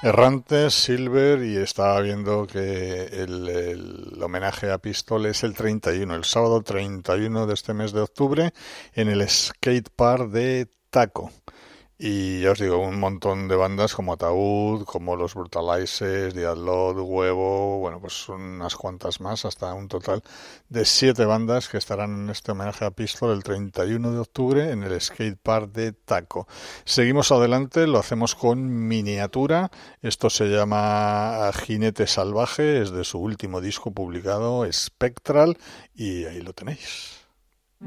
Errantes, Silver, y estaba viendo que el homenaje a Pistol es el 31, el sábado 31 de este mes de octubre, en el skate park de Taco. Y ya os digo, un montón de bandas como Ataúd, como los Brutalizers, Diadlod, Huevo, bueno, pues unas cuantas más, hasta un total de 7 bandas que estarán en este homenaje a Pistol el 31 de octubre en el skate park de Taco. Seguimos adelante, lo hacemos con Miniatura, esto se llama Jinete Salvaje, es de su último disco publicado, Spectral, y ahí lo tenéis.